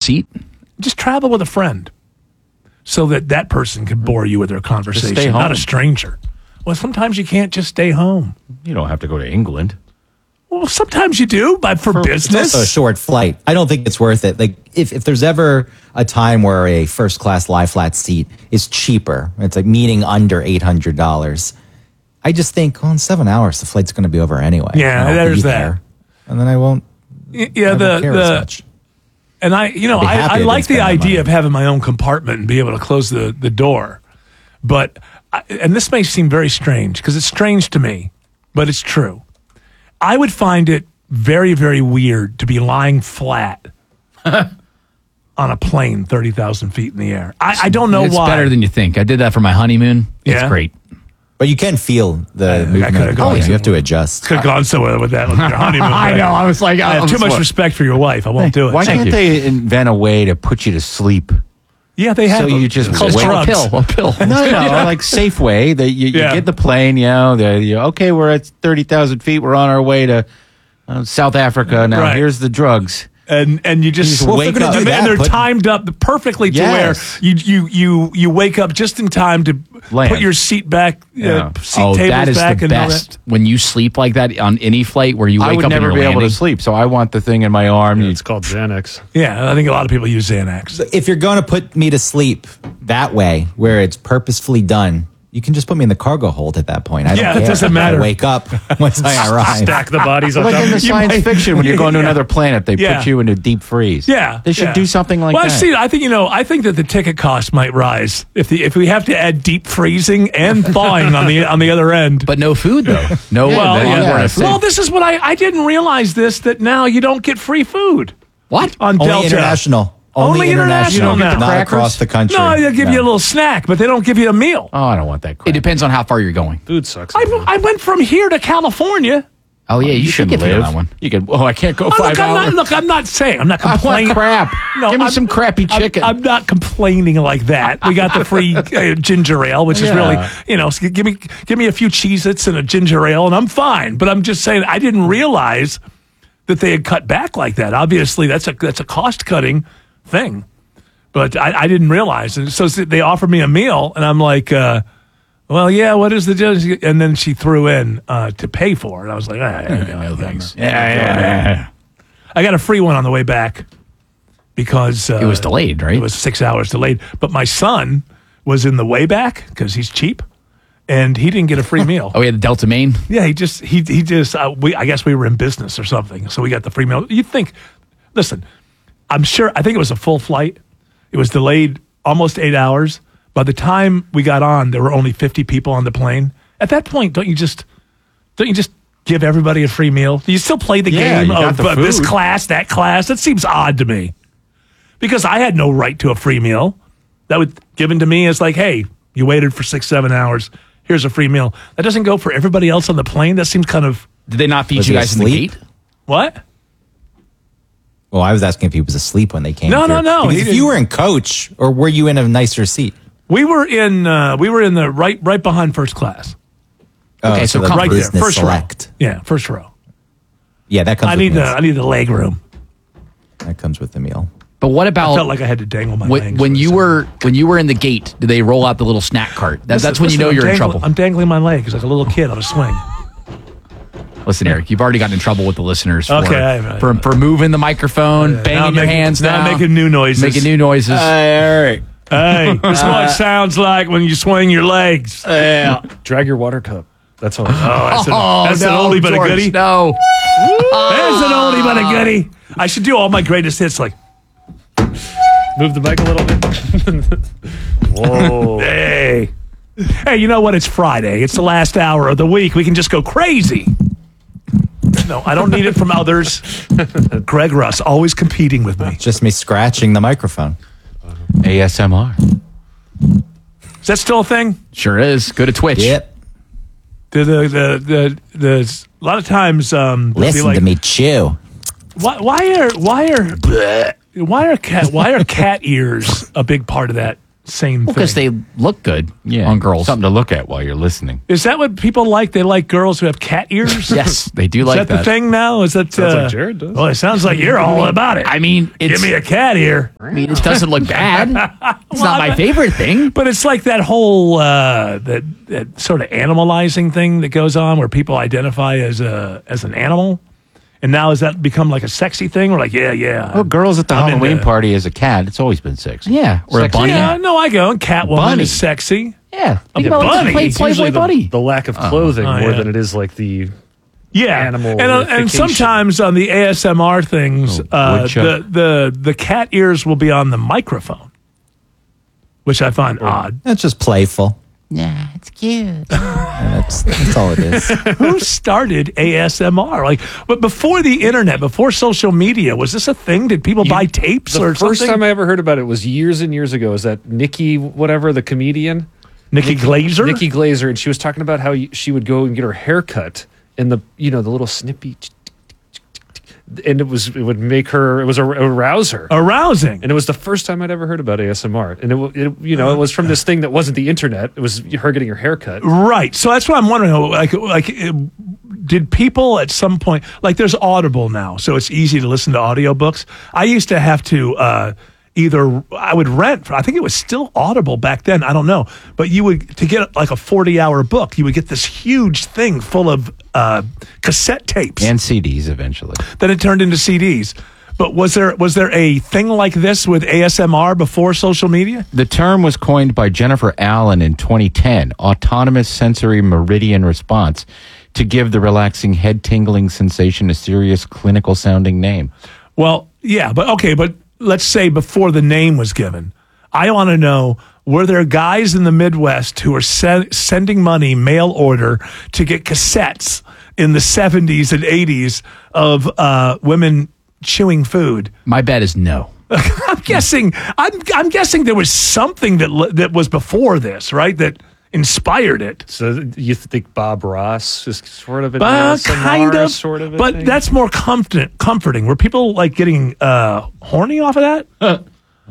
seat? Just travel with a friend so that person can bore you with their conversation, stay home. not a stranger. Well, sometimes you can't just stay home. You don't have to go to England. Well, sometimes you do, but for business. It's also a short flight. I don't think it's worth it. Like if there's ever a time where a first class lie flat seat is cheaper, it's like meaning under $800. I just think, well, in 7 hours the flight's going to be over anyway. Yeah, And I'll there's be that. there, and then I won't. Yeah, I won't care as much. And I'd be I happy I like didn't the spend that idea money. of having my own compartment and be able to close the door. But, and this may seem very strange because it's strange to me, but it's true. I would find it very, very weird to be lying flat on a plane 30,000 feet in the air. I don't know It's why. better than you think. I did that for my honeymoon. It's Yeah? great. But you can feel the movement could've of the gone plane. to- You have to adjust. Could have gone somewhere with that on your honeymoon. I know. I was like, I have too much respect for your wife. I won't do it. Why can't they invent a way to put you to sleep? Yeah, they have. So you just it's called wake drugs. A pill. No, like Safeway. That you Yeah. get the plane. Okay, we're at 30,000 feet. We're on our way to South Africa now. Right. Here's the drugs. And you just Well, if wake they're up, gonna do and that, they're put- timed up perfectly to Yes. where you wake up just in time to Land. put your seat back, Yeah. seat Oh, tables that is back, the and all best. When you sleep like that on any flight where you I wake would up never and be you're able to landing. sleep, so I want the thing in my arm. It's called Xanax. that. Yeah, I think a lot of people use Xanax. If you're going to put me to sleep that way, where it's purposefully done, you can just put me in the cargo hold at that point. I don't Yeah, care. it doesn't matter. I wake up once I arrive. Stack the bodies on Like top in the of you. science fiction, when you're going to another planet, they Yeah. put you into deep freeze. Yeah, they should yeah. do something like well, that. see, I think that the ticket cost might rise if we have to add deep freezing and thawing on the other end. But no food, though. No well, onboard yeah. food. Well, this is what I didn't realize that now you don't get free food What? on Only Delta. international. Only international. now. Not crackers? across the country. No, they'll give you a little snack, but they don't give you a meal. Oh, I don't want that crap. It depends on how far you're going. Food sucks. I went from here to California. Oh, yeah, you should can get me on live. that one. You can. Oh, I can't go Oh, 5 hours. I'm not saying. I'm not I want complaining. crap. No, Give me I'm- some crappy chicken. I'm not complaining like that. We got the free ginger ale, which is really, so give me a few Cheez-Its and a ginger ale, and I'm fine. But I'm just saying, I didn't realize that they had cut back like that. Obviously, that's a cost cutting thing. But I didn't realize. And so they offered me a meal, and I'm like, well, yeah, what is the difference? And then she threw in to pay for it. I was like, no, thanks. Yeah. I got a free one on the way back because It was delayed, right? It was 6 hours delayed. But my son was in the way back because he's cheap, and he didn't get a free meal. Oh, yeah, the Delta Maine. Yeah, he just I guess we were in business or something, so we got the free meal. You think? Listen, I think it was a full flight. It was delayed almost 8 hours. By the time we got on, there were only 50 people on the plane. At that point, don't you just give everybody a free meal? Do you still play the Yeah, game you got of the this food. class, that class? That seems odd to me. Because I had no right to a free meal. That was given to me as like, hey, you waited for 6-7 hours. Here's a free meal. That doesn't go for everybody else on the plane. That seems kind of Did they not feed Was you he guys in the asleep? gate? what? Well, I was asking if he was asleep when they came. No, through. no. Because He if didn't- you were in coach, or were you in a nicer seat? We were in the right behind first class. Okay, Oh, so the come Right there, business first select. row. Yeah, first row. Yeah, that comes. I with need meals. the leg room. That comes with the meal. But what I about felt like I had to dangle my legs. when for a you second. were in the gate? Did they roll out the little snack cart? That's when you Listen, know I'm you're in dangling- trouble. I'm dangling my legs like a little kid on a swing. Listen, Eric, you've already gotten in trouble with the listeners Okay, for moving the microphone, Now banging I'm your making- hands now down, I'm making new noises. making new noises. Eric. Hey, this is what it sounds like when you swing your legs. Yeah. Drag your water cup. That's all. That's an oldie but a George, goodie. No. There's an oldie but a goodie. I should do all my greatest hits like, Move the mic a little bit. Whoa. hey. Hey, you know what? It's Friday. It's the last hour of the week. We can just go crazy. No, I don't need it from others. Greg Russ, always competing with me. Just me scratching the microphone. ASMR. Is that still a thing? Sure is. Go to Twitch. Yep. The a lot of times they'll be Listen like, to me chew. why are cat ears a big part of that same thing. Because they look good on girls. Something to look at while you're listening. Is that what people like? They like girls who have cat ears? Yes, they do Is like that the thing now? Is that Sounds like Jared does. Well, it sounds like you're all about it. I mean, Give me a cat ear. it doesn't look bad. It's not my favorite thing. But it's like that whole that sort of animalizing thing that goes on where people identify as an animal. And now has that become like a sexy thing? We're like, yeah. Well, girls at the I'm Halloween into- party as a cat, it's always been sexy. Yeah, or a Sexy. bunny. Yeah, no, I go. And Catwoman Bunny. is sexy. Yeah, A think about like bunny. the It's usually Playboy bunny. the lack of clothing Oh, more yeah. than it is like the Yeah, Animal and ification. sometimes on the ASMR things, woodchuck. the cat ears will be on the microphone, which I find odd. That's just playful. Yeah, it's cute. That's all it is. Who started ASMR? Like, but before the internet, before social media, was this a thing? Did people buy tapes The or first something? time I ever heard about it was years and years ago. Is that Nikki, whatever, the comedian? Nikki Glazer? Nikki Glazer, and she was talking about how she would go and get her hair cut in the, the little snippy, and it would make her, it was arouse her. Arousing. And it was the first time I'd ever heard about ASMR. And it was from this thing that wasn't the internet. It was her getting her hair cut. Right. So that's what I'm wondering. Did people at some point, like there's Audible now, so it's easy to listen to audiobooks. I used to have to either, I would rent, I think it was still Audible back then, I don't know. But you would, to get like a 40-hour book, you would get this huge thing full of cassette tapes. And CDs eventually. Then it turned into CDs. But was there a thing like this with ASMR before social media? The term was coined by Jennifer Allen in 2010, autonomous sensory meridian response, to give the relaxing head-tingling sensation a serious clinical-sounding name. Well, yeah, but let's say before the name was given. I want to know, were there guys in the Midwest who were sending money mail order to get cassettes in the 70s and 80s of women chewing food? My bet is no. I'm guessing there was something that was before this, right? That inspired it. So you think Bob Ross is sort of an ASMR Kind of, sort of a but thing? that's more comforting. Were people like getting horny off of that?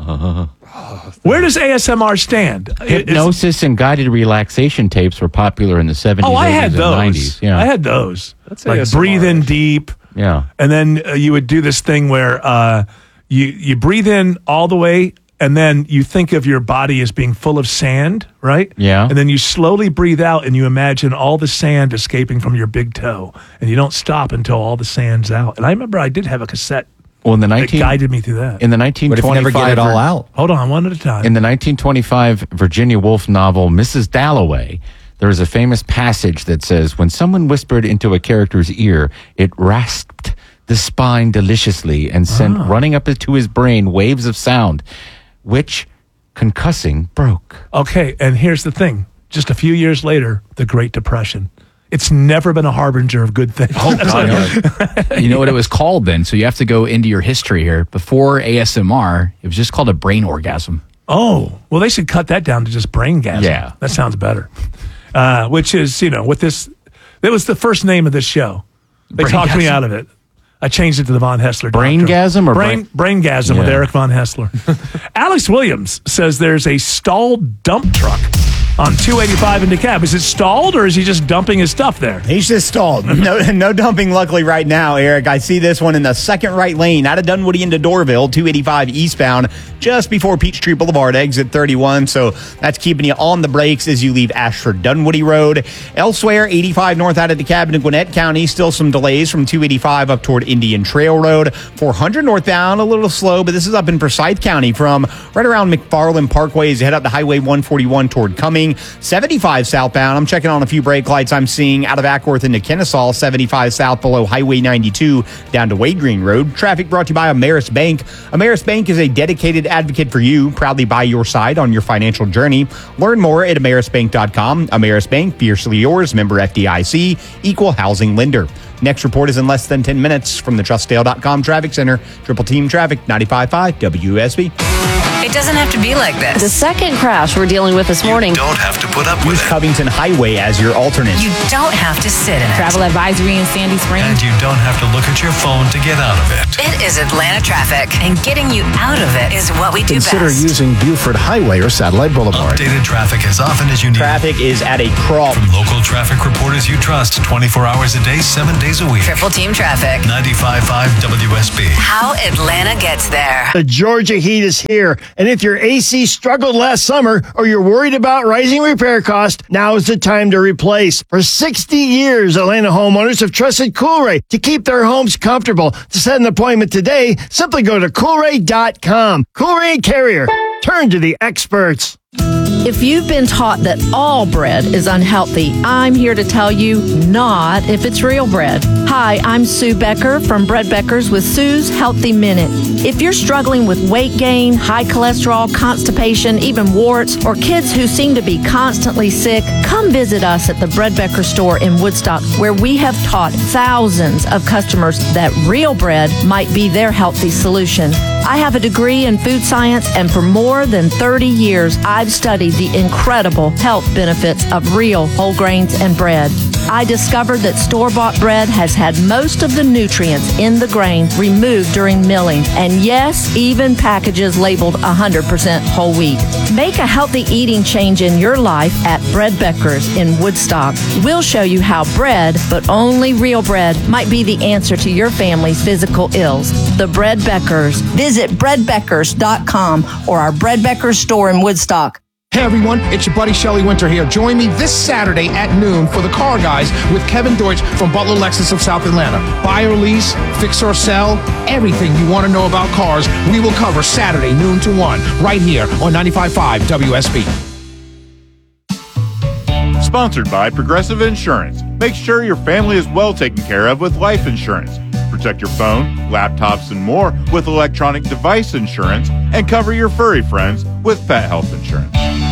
Where does ASMR stand? Hypnosis and guided relaxation tapes were popular in the 70s, Oh, 80s, I had and those. 90s. Yeah. I had those. That's like ASMR. breathe in deep, Yeah. and then you would do this thing where you breathe in all the way, and then you think of your body as being full of sand, right? Yeah. And then you slowly breathe out, and you imagine all the sand escaping from your big toe, and you don't stop until all the sand's out. And I remember I did have a cassette Well, in the that guided me through that. in the What if you 1925 never get it all out? Hold on, one at a time. In the 1925 Virginia Woolf novel Mrs. Dalloway, there is a famous passage that says, when someone whispered into a character's ear, it rasped the spine deliciously and sent running up to his brain waves of sound, which, concussing, broke. Okay, and here's the thing. Just a few years later, the Great Depression. It's never been a harbinger of good things. You know what it was called then? So you have to go into your history here. Before ASMR, it was just called a brain orgasm. Oh, well, they should cut that down to just brain gasm. Yeah. That sounds better. Which is, with this, that was the first name of this show. They talked me Braingasm? out of it. I changed it to the Von Hessler doctrine. Braingasm or Braingasm with Yeah. Eric Von Hessler. Alex Williams says there's a stalled dump truck on 285 in DeKalb. Is it stalled, or is he just dumping his stuff there? He's just stalled. No dumping, luckily, right now, Eric. I see this one in the second right lane out of Dunwoody into Dorville, 285 eastbound, just before Peachtree Boulevard, exit 31. So that's keeping you on the brakes as you leave Ashford Dunwoody Road. Elsewhere, 85 north out of DeKalb into Gwinnett County. Still some delays from 285 up toward Indian Trail Road. 400 northbound, a little slow, but this is up in Forsyth County from right around McFarland Parkway as you head up to Highway 141 toward Cumming. 75 southbound. I'm checking on a few brake lights I'm seeing out of Ackworth into Kennesaw. 75 south below Highway 92 down to Wade Green Road. Traffic brought to you by Ameris Bank. Ameris Bank is a dedicated advocate for you, proudly by your side on your financial journey. Learn more at amerisbank.com. Ameris Bank, fiercely yours, member FDIC, equal housing lender. Next report is in less than 10 minutes from the TrustDale.com Traffic Center. Triple Team Traffic, 95.5 WSB. It doesn't have to be like this. The second crash we're dealing with this morning. You don't have to put up with Use it. Covington Highway as your alternate. You don't have to sit in it. Travel advisory in Sandy Springs. And you don't have to look at your phone to get out of it. It is Atlanta traffic, and getting you out of it is what we do Consider best. using Buford Highway or Satellite Boulevard. Updated traffic as often as you need. Traffic is at a crawl. From local traffic reporters you trust 24 hours a day, 7 days a week. Triple Team Traffic. 95.5 WSB. How Atlanta gets there. The Georgia heat is here, and if your AC struggled last summer or you're worried about rising repair costs, now is the time to replace. For 60 years, Atlanta homeowners have trusted Coolray to keep their homes comfortable. To set an appointment today, simply go to Coolray.com. Coolray Carrier. Turn to the experts. If you've been taught that all bread is unhealthy, I'm here to tell you not if it's real bread. Hi, I'm Sue Becker from Bread Beckers with Sue's Healthy Minute. If you're struggling with weight gain, high cholesterol, constipation, even warts, or kids who seem to be constantly sick, come visit us at the Bread Becker store in Woodstock, where we have taught thousands of customers that real bread might be their healthy solution. I have a degree in food science, and for more than 30 years, I've studied the incredible health benefits of real whole grains and bread. I discovered that store-bought bread has had most of the nutrients in the grain removed during milling, and yes, even packages labeled 100% whole wheat. Make a healthy eating change in your life at Bread Beckers in Woodstock. We'll show you how bread, but only real bread, might be the answer to your family's physical ills. The Bread Beckers. Visit breadbeckers.com or our Bread Beckers store in Woodstock. Hey everyone, it's your buddy Shelly Winter here. Join me this Saturday at noon for the Car Guys with Kevin Deutsch from Butler Lexus of South Atlanta. Buy or lease, fix or sell, everything you want to know about cars, we will cover Saturday noon to 1 right here on 95.5 WSB. Sponsored by Progressive Insurance. Make sure your family is well taken care of with life insurance. Protect your phone, laptops, and more with electronic device insurance, and cover your furry friends with pet health insurance.